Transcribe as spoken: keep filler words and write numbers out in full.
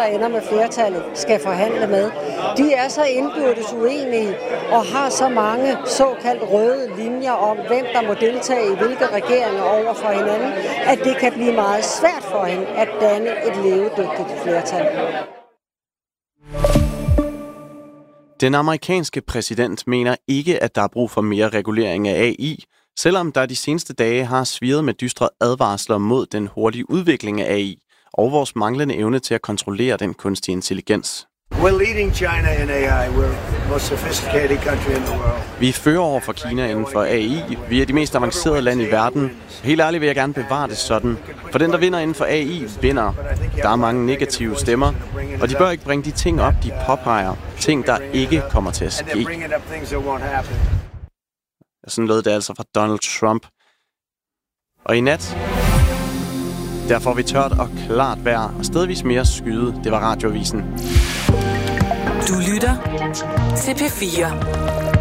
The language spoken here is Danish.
der ender med flertallet, skal forhandle med. De er så indbyrdes uenige og har så mange såkaldt røde linjer om, hvem der må deltage i hvilke regeringer over for hinanden, at det kan blive meget svært for hende at danne et levedygtigt flertal. Den amerikanske præsident mener ikke, at der er brug for mere regulering af A I, selvom der de seneste dage har svirret med dystre advarsler mod den hurtige udvikling af A I og vores manglende evne til at kontrollere den kunstige intelligens. We're leading China in A I. We're the most sophisticated country in the world. Vi fører over for Kina inden for A I. Vi er de mest avancerede land i verden. Helt ærligt vil jeg gerne bevare det sådan. For den, der vinder inden for A I, vinder. Der er mange negative stemmer, og de bør ikke bringe de ting op, de påpeger. Ting, der ikke kommer til at ske. Sådan lød det altså fra Donald Trump. Og i nat, der får vi tørt og klart vejr, og stedvis mere skyde. Det var Radioavisen. Du lytter til P fire.